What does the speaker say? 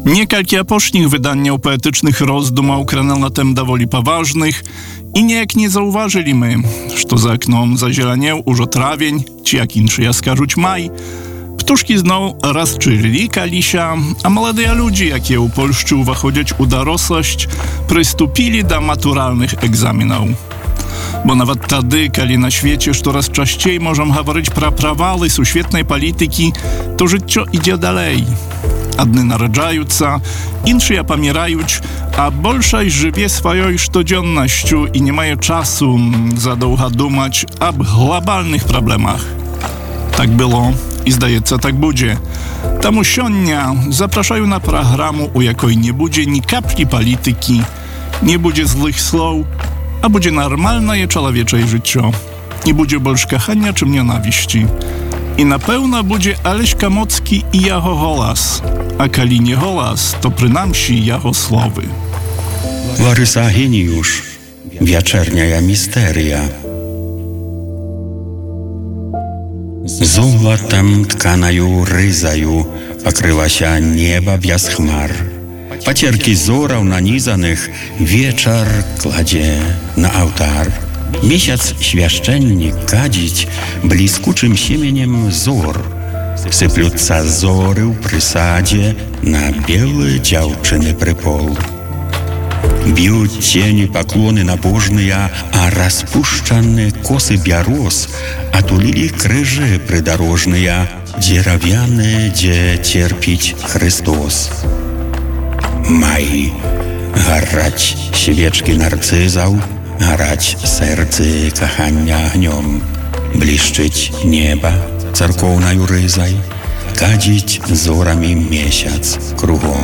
Некалькі апошніх выданняў паэтычных роздумаў кранэлатам даволі паважных, і неяк не заўважылі мы, што за акном зазеранеў ужо травень, ці як іншыя скажуць май. Птушкі зноў расчылілі каліся, а маладыя людзі, якія ў Польшчы ўваходзяць у даросласць, прыступілі да матуральных экзаменаў. Bo nawet tady, kali na świecie coraz częściej możemy mówić про prawały suświetnej polityki, to życie idzie dalej. Adny narodzają się, inszy pomierają, a большajś żywie swoją codziennością i nie mają czasu za długo dumać o globalnych problemach. Tak było i zdaje się tak będzie. Tamu sionia zapraszają na programu, u jakiej nie będzie ni kapli polityki, nie będzie złych słów, a będzie normalne człowiecze życie. Nie będzie больше kochania czy nienawiści. I na pewno będzie Aleś Kamocki i jego głos. A kali nie głos, to przynajmniej jego słowy. Larysa Geniusz, wieczernia misteria. Złotem tkanaju ryzaju pokryła się nieba bez chmar. Pacierki zorał nanizanych wieczór kładzie na ołtar. Miesiąc świeszczennik kadzić bliskuczym siemieniem zor. Syplutca zory w przysadzie na biały działczyny prypol. Bił cieni poklony nabożne, a rozpuszczane kosy biaros atulili krzyży przydrożne, dzieраwiane, gdzie cierpić Chrystus. Maj, garać świeczki narcyzał, garać sercy kochania ogniom, bliszczyć nieba, cerkowna ryzaj, kadzić zorami miesiąc kruгом.